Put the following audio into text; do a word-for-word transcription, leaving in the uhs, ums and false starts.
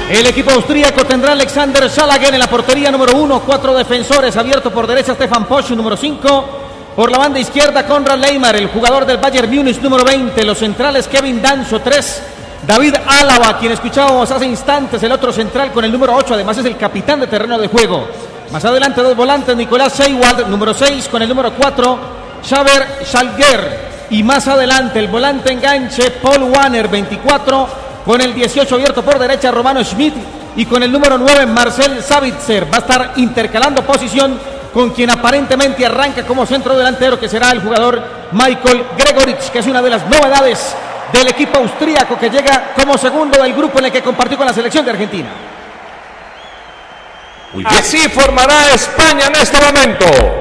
El equipo austríaco tendrá Alexander Schlager en la portería número uno, cuatro defensores, abierto por derecha Stefan Posch, número cinco. Por la banda izquierda, Konrad Leymar, el jugador del Bayern Múnich, número veinte. Los centrales, Kevin Danso, tres. David Álava, quien escuchábamos hace instantes, el otro central con el número ocho, además es el capitán de terreno de juego. Más adelante, dos volantes, Nicolás Seiwald, número seis, con el número cuatro, Xaver Schalger. Y más adelante, el volante enganche, Paul Wanner, veinticuatro, con el dieciocho abierto por derecha, Romano Schmidt. Y con el número nueve, Marcel Sabitzer. Va a estar intercalando posición con quien aparentemente arranca como centro delantero, que será el jugador Michael Gregoritsch, que es una de las novedades del equipo austríaco que llega como segundo del grupo en el que compartió con la selección de Argentina. Así formará España en este momento.